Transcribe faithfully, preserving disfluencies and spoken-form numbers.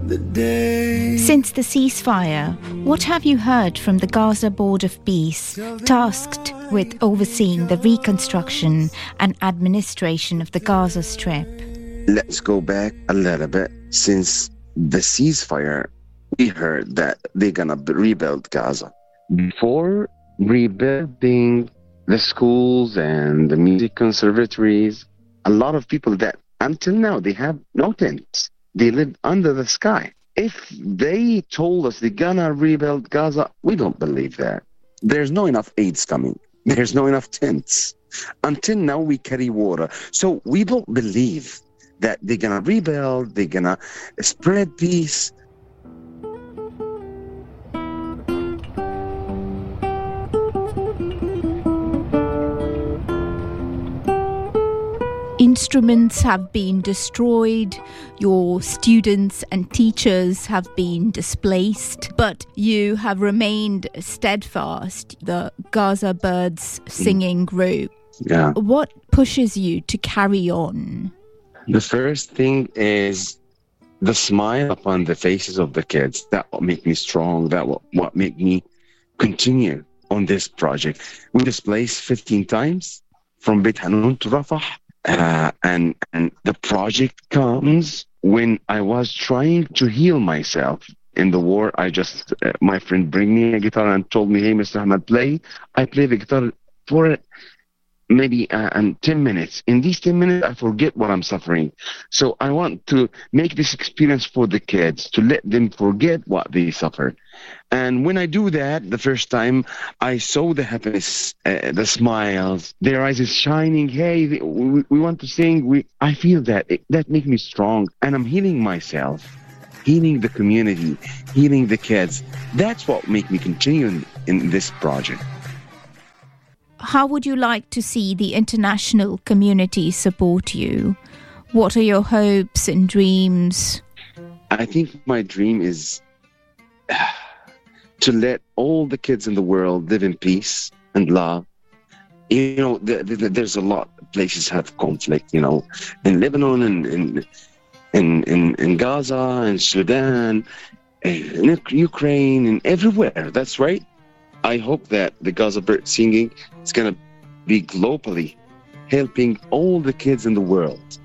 the day. Since the ceasefire, what have you heard from the Gaza Board of Peace, tasked with overseeing the reconstruction and administration of the Gaza Strip? Let's go back a little bit. Since the ceasefire, we heard that they're gonna rebuild Gaza. Before rebuilding the schools and the music conservatories, a lot of people that until now they have no tents. They live under the sky. If they told us they're gonna rebuild Gaza, we don't believe that. There's no enough aids coming. There's no enough tents. Until now, we carry water. So we don't believe that they're gonna rebuild, they're gonna spread peace. Instruments have been destroyed, your students and teachers have been displaced, but you have remained steadfast, the Gaza Birds Singing Group. Yeah. What pushes you to carry on? The first thing is the smile upon the faces of the kids. That will make me strong. That will what make me continue on this project. We displaced fifteen times from Beit Hanun to Rafah. Uh, and and the project comes when I was trying to heal myself in the war. I just uh, my friend bring me a guitar and told me, "Hey, Mister Ahmed, play." I play the guitar for maybe uh, and ten minutes. In these ten minutes, I forget what I'm suffering. So I want to make this experience for the kids, to let them forget what they suffer. And when I do that, the first time, I saw the happiness, uh, the smiles, their eyes is shining. Hey, they, we, we want to sing. We, I feel that. It, that makes me strong. And I'm healing myself, healing the community, healing the kids. That's what makes me continue in, in this project. How would you like to see the international community support you? What are your hopes and dreams? I think my dream is to let all the kids in the world live in peace and love. You know, the, the, there's a lot of places have conflict, you know, in Lebanon and in, in, in, in Gaza and Sudan, in Ukraine and everywhere. That's right. I hope that the Gaza Bird Singing is going to be globally helping all the kids in the world.